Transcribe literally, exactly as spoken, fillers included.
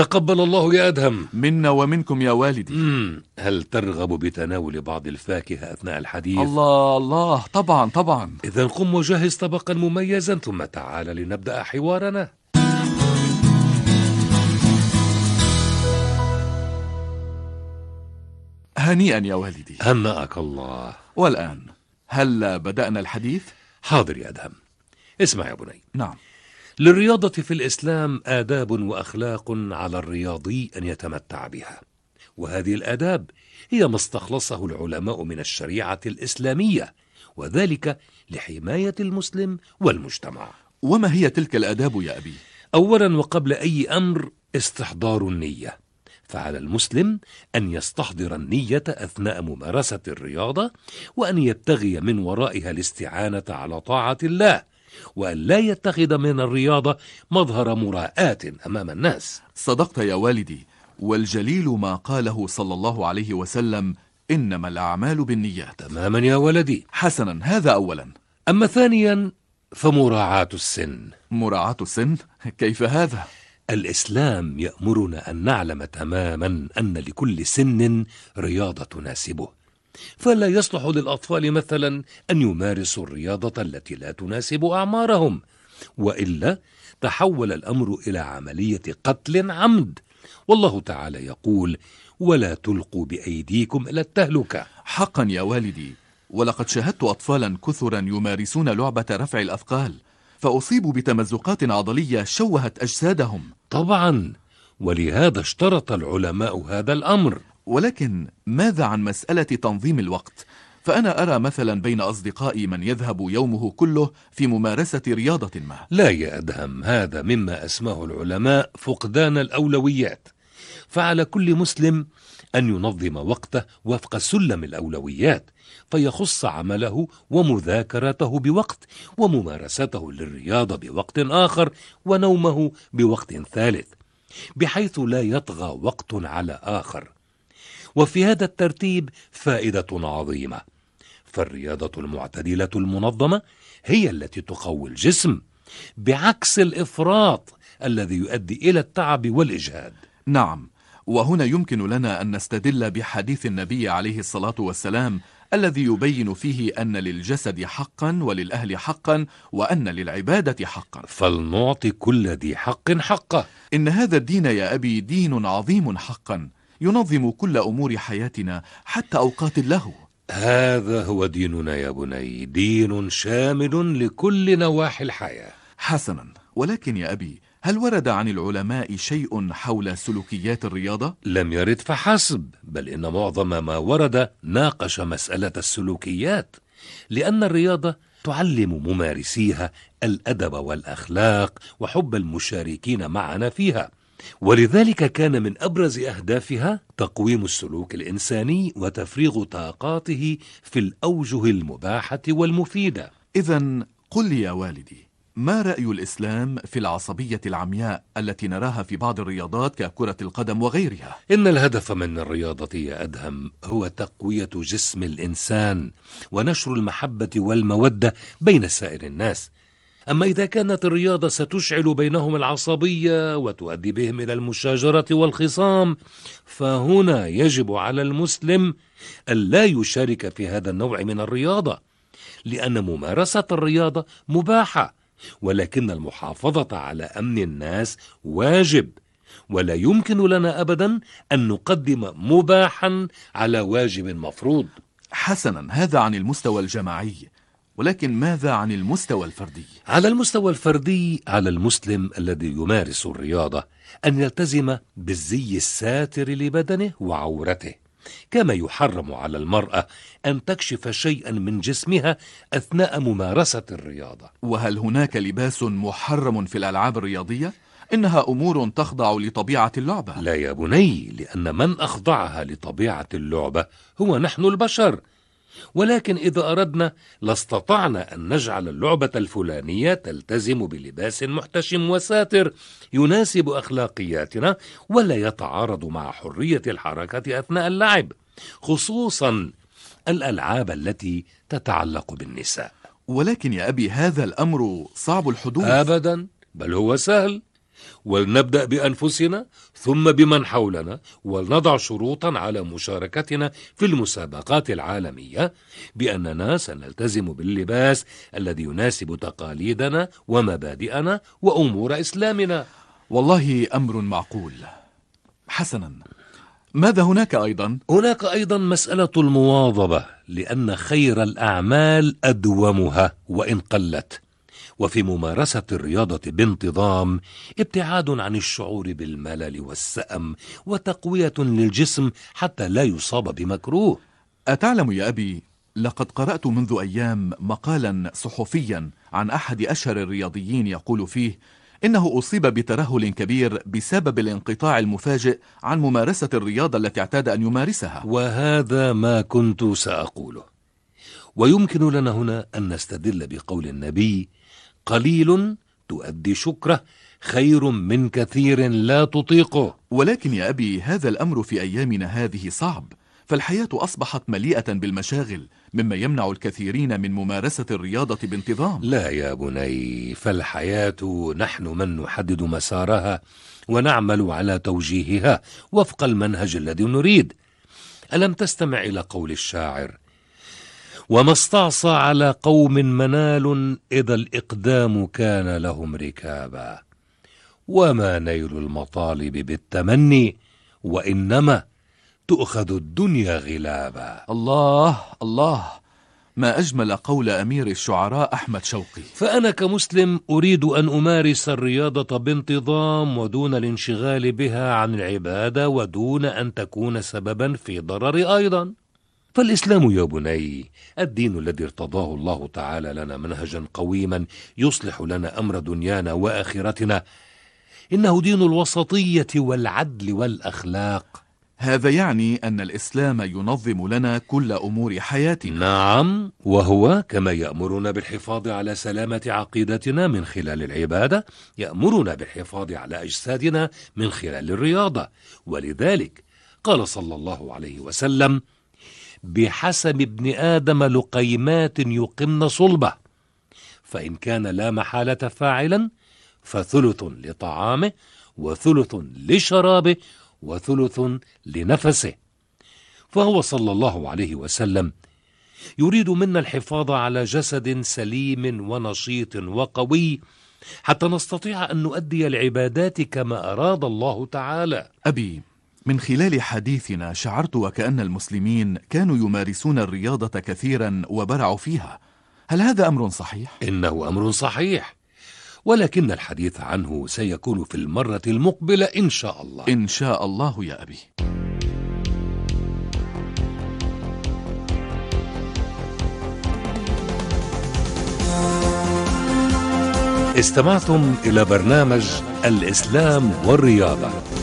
تقبل الله يا أدهم. منا ومنكم يا والدي. مم. هل ترغب بتناول بعض الفاكهة أثناء الحديث؟ الله الله، طبعا طبعا. إذن قم وجهز طبقا مميزا ثم تعال لنبدأ حوارنا. هنيئا يا والدي. هنأك الله. والآن هل بدأنا الحديث؟ حاضر يا أدهم. اسمع يا بني. نعم. للرياضة في الإسلام آداب وأخلاق على الرياضي أن يتمتع بها، وهذه الآداب هي ما استخلصه العلماء من الشريعة الإسلامية، وذلك لحماية المسلم والمجتمع. وما هي تلك الآداب يا أبي؟ أولا وقبل أي أمر استحضار النية، فعلى المسلم أن يستحضر النية أثناء ممارسة الرياضة، وأن يبتغي من ورائها الاستعانة على طاعة الله، وأن لا يتخذ من الرياضة مظهر مراءة أمام الناس. صدقت يا والدي، والجليل ما قاله صلى الله عليه وسلم: إنما الأعمال بالنيات. تماما يا ولدي. حسنا، هذا أولا. أما ثانيا فمراعاة السن. مراعاة السن؟ كيف هذا؟ الإسلام يأمرنا أن نعلم تماما أن لكل سن رياضة تناسبه، فلا يصلح للأطفال مثلا أن يمارسوا الرياضة التي لا تناسب أعمارهم، وإلا تحول الأمر إلى عملية قتل عمد. والله تعالى يقول: ولا تلقوا بأيديكم إلى التهلكة. حقا يا والدي، ولقد شاهدت أطفالا كثرا يمارسون لعبة رفع الأثقال، فأصيبوا بتمزقات عضلية شوهت أجسادهم. طبعا، ولهذا اشترط العلماء هذا الأمر. ولكن ماذا عن مسألة تنظيم الوقت؟ فأنا أرى مثلا بين أصدقائي من يذهب يومه كله في ممارسة رياضة ما. لا يا أدهم، هذا مما أسماه العلماء فقدان الأولويات، فعلى كل مسلم أن ينظم وقته وفق سلم الأولويات، فيخص عمله ومذاكرته بوقت، وممارسته للرياضة بوقت آخر، ونومه بوقت ثالث، بحيث لا يطغى وقت على آخر. وفي هذا الترتيب فائدة عظيمة، فالرياضة المعتدلة المنظمة هي التي تقوي الجسم، بعكس الإفراط الذي يؤدي إلى التعب والإجهاد. نعم، وهنا يمكن لنا أن نستدل بحديث النبي عليه الصلاة والسلام الذي يبين فيه أن للجسد حقا وللأهل حقا وأن للعبادة حقا، فلنعطي كل ذي حق حقه. إن هذا الدين يا أبي دين عظيم حقا، ينظم كل أمور حياتنا حتى أوقات اللهو. هذا هو ديننا يا بني، دين شامل لكل نواحي الحياة. حسنا، ولكن يا أبي، هل ورد عن العلماء شيء حول سلوكيات الرياضة؟ لم يرد فحسب، بل إن معظم ما ورد ناقش مسألة السلوكيات، لأن الرياضة تعلم ممارسيها الأدب والأخلاق وحب المشاركين معنا فيها، ولذلك كان من أبرز أهدافها تقويم السلوك الإنساني وتفريغ طاقاته في الأوجه المباحة والمفيدة. إذن قل لي يا والدي، ما رأي الإسلام في العصبية العمياء التي نراها في بعض الرياضات ككرة القدم وغيرها؟ إن الهدف من الرياضة يا أدهم هو تقوية جسم الإنسان ونشر المحبة والمودة بين سائر الناس. أما إذا كانت الرياضة ستشعل بينهم العصبية وتؤدي بهم إلى المشاجرة والخصام، فهنا يجب على المسلم ألا يشارك في هذا النوع من الرياضة، لأن ممارسة الرياضة مباحة، ولكن المحافظة على أمن الناس واجب، ولا يمكن لنا أبدا أن نقدم مباحا على واجب مفروض. حسنا، هذا عن المستوى الجماعي، ولكن ماذا عن المستوى الفردي؟ على المستوى الفردي، على المسلم الذي يمارس الرياضة أن يلتزم بالزي الساتر لبدنه وعورته، كما يحرم على المرأة أن تكشف شيئا من جسمها أثناء ممارسة الرياضة. وهل هناك لباس محرم في الألعاب الرياضية؟ إنها أمور تخضع لطبيعة اللعبة. لا يا بني، لأن من أخضعها لطبيعة اللعبة هو نحن البشر، ولكن إذا أردنا لاستطعنا أن نجعل اللعبة الفلانية تلتزم بلباس محتشم وساتر يناسب أخلاقياتنا ولا يتعارض مع حرية الحركة أثناء اللعب، خصوصا الألعاب التي تتعلق بالنساء. ولكن يا أبي، هذا الأمر صعب الحدوث. أبدا، بل هو سهل. ولنبدأ بأنفسنا ثم بمن حولنا، ولنضع شروطا على مشاركتنا في المسابقات العالمية بأننا سنلتزم باللباس الذي يناسب تقاليدنا ومبادئنا وأمور إسلامنا. والله أمر معقول. حسنا، ماذا هناك أيضا؟ هناك أيضا مسألة المواظبة، لأن خير الأعمال أدومها وإن قلت، وفي ممارسة الرياضة بانتظام ابتعاد عن الشعور بالملل والسأم وتقوية للجسم حتى لا يصاب بمكروه. أتعلم يا أبي، لقد قرأت منذ أيام مقالا صحفيا عن أحد أشهر الرياضيين يقول فيه إنه أصيب بترهل كبير بسبب الانقطاع المفاجئ عن ممارسة الرياضة التي اعتاد أن يمارسها. وهذا ما كنت سأقوله. ويمكن لنا هنا أن نستدل بقول النبي: قليل تؤدي شكره خير من كثير لا تطيقه. ولكن يا أبي، هذا الأمر في أيامنا هذه صعب، فالحياة أصبحت مليئة بالمشاغل مما يمنع الكثيرين من ممارسة الرياضة بانتظام. لا يا بني، فالحياة نحن من نحدد مسارها ونعمل على توجيهها وفق المنهج الذي نريد. ألم تستمع إلى قول الشاعر: وما استعصى على قوم منال إذا الإقدام كان لهم ركابا، وما نيل المطالب بالتمني وإنما تؤخذ الدنيا غلابا. الله الله، ما أجمل قول أمير الشعراء أحمد شوقي. فأنا كمسلم أريد أن أمارس الرياضة بانتظام ودون الانشغال بها عن العبادة، ودون أن تكون سببا في ضرر أيضا. فالإسلام يا بني الدين الذي ارتضاه الله تعالى لنا منهجا قويما يصلح لنا أمر دنيانا وآخرتنا. إنه دين الوسطية والعدل والأخلاق. هذا يعني أن الإسلام ينظم لنا كل أمور حياتنا. نعم، وهو كما يأمرنا بالحفاظ على سلامة عقيدتنا من خلال العبادة، يأمرنا بالحفاظ على أجسادنا من خلال الرياضة. ولذلك قال صلى الله عليه وسلم: بحسب ابن آدم لقيمات يقمن صلبه، فإن كان لا محالة فاعلا فثلث لطعامه وثلث لشرابه وثلث لنفسه. فهو صلى الله عليه وسلم يريد منا الحفاظ على جسد سليم ونشيط وقوي حتى نستطيع أن نؤدي العبادات كما أراد الله تعالى. أبي، من خلال حديثنا شعرت وكأن المسلمين كانوا يمارسون الرياضة كثيرا وبرعوا فيها. هل هذا أمر صحيح؟ إنه أمر صحيح، ولكن الحديث عنه سيكون في المرة المقبلة إن شاء الله. إن شاء الله يا أبي. استمعتم إلى برنامج الإسلام والرياضة.